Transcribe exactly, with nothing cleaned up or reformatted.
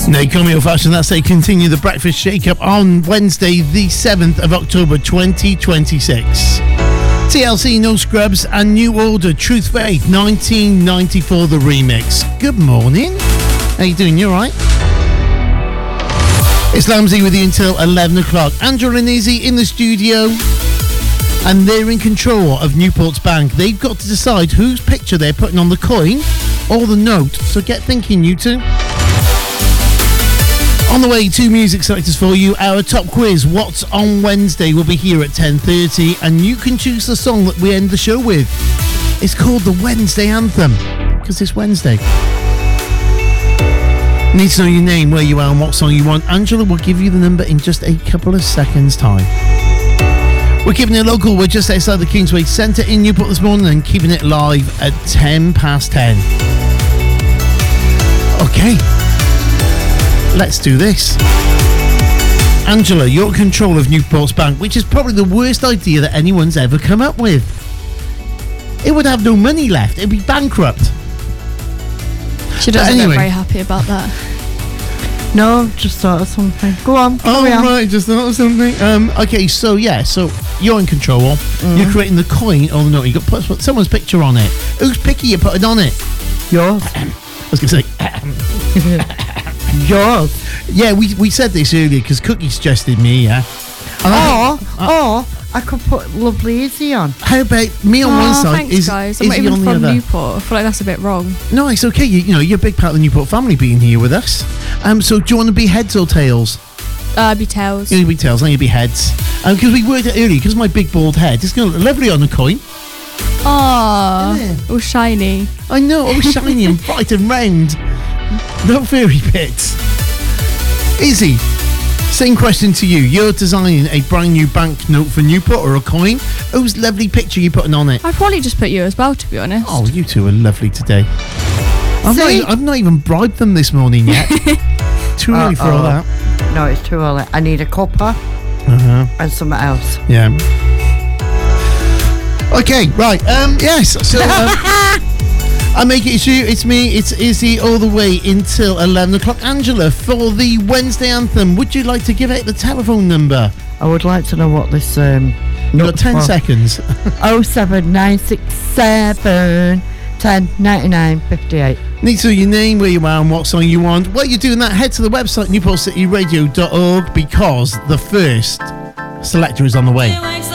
Naomi Fashion, that's a continue the breakfast shake-up on Wednesday the seventh of October twenty twenty-six. T L C, No Scrubs, and New Order, Truth Faith, nineteen ninety-four, the remix. Good morning. How you doing? You alright? It's Lamsey with you until eleven o'clock. Angela and Izzy in the studio, and they're in control of Newport's Bank. They've got to decide whose picture they're putting on the coin or the note. So get thinking, you two. On the way, two music selectors for you. Our top quiz, What's on Wednesday, will be here at ten thirty, and you can choose the song that we end the show with. It's called the Wednesday Anthem, because it's Wednesday. Need to know your name, where you are, and what song you want. Angela will give you the number in just a couple of seconds' time. We're keeping it local. We're just outside the Kingsway Centre in Newport this morning and keeping it live at ten past ten. Okay. Let's do this. Angela, you're in control of Newport's Bank, which is probably the worst idea that anyone's ever come up with. It would have no money left. It'd be bankrupt. She doesn't anyway. look very happy about that. No, just thought of something. Go on. Oh, on. Right, just thought of something. Um, okay, so yeah, so you're in control. Mm. You're creating the coin or the note. You got put someone's picture on it. Whose picky you putting on it? Yours. I was going to say... Yours. Yeah, we we said this earlier because Cookie suggested me, yeah. Or, or I could put Lovely Izzy on. How about me on oh, one side? Thanks, is, guys. is I'm not even on the from other? Newport. I feel like that's a bit wrong. No, it's okay. You, you know, you're a big part of the Newport family being here with us. Um, so do you want to be heads or tails? Uh, be tails. You're going to be tails, I'm going to be heads. Um, because we worked out earlier, because of my big bald head, it's going to look lovely on the coin. Aww, Yeah. all shiny. I know, all shiny and bright and round. No fairy bits. Izzy, same question to you. You're designing a brand new banknote for Newport or a coin. Whose lovely picture are you putting on it? I'd probably just put you as well, to be honest. Oh, you two are lovely today. I've not, even, I've not even bribed them this morning yet. Too early Uh-oh. for all that. No, it's too early. I need a cuppa Uh-huh. and something else. Yeah. Okay, right. Um, yes. So um, I make it you. It's me. It's Izzy all the way until eleven o'clock. Angela, for the Wednesday anthem, would you like to give out the telephone number? I would like to know what this um. You've got ten seconds. Oh seven nine six seven ten ninety nine fifty eight. Need to know your name, where you are, and what song you want. While you're doing that, head to the website newport city radio dot org because the first selector is on the way.